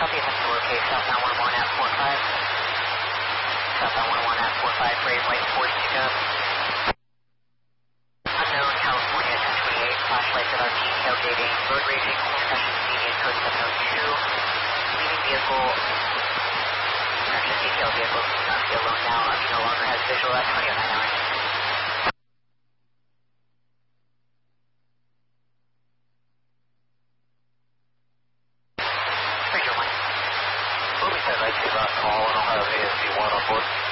Copy, attempt to locate southbound 11 at 45. Southbound 11 at 45, grade light 40 pickup. Unknown, California 1028, flashlights at RT, tailgating, road raging, concussion median code 702. Leaving vehicle, correction, detail vehicle, not be alone now, no longer has visual at 2009 hours. Moving 1019 Rock Call, and I'll have ASC 1 on board.